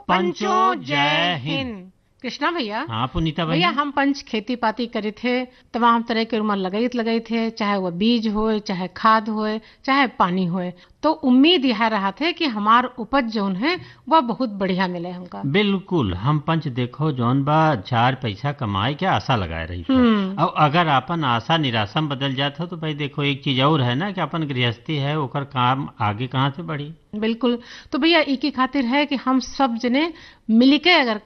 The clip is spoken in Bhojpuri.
पंचो जय हिंद। कृष्णा भैया। हाँ पुनीता भैया हम पंच खेती पाती करे थे, तमाम तरह के उमर लगाई थे, चाहे वो बीज होए, चाहे खाद होए, चाहे पानी होए, तो उम्मीद यह रहा थे कि हमार उपज जोन है वह बहुत बढ़िया मिले हमका। बिल्कुल हम पंच देखो जौन बा 4 पैसा कमाए के आशा लगाए रही थे, और अगर अपन आशा निराशा में बदल जाता तो भाई देखो एक चीज और है ना कि अपन गृहस्थी है ओकर काम आगे कहाँ से बढ़ी। बिल्कुल। तो भैया एक ही खातिर है कि हम सब जने मिलके अगर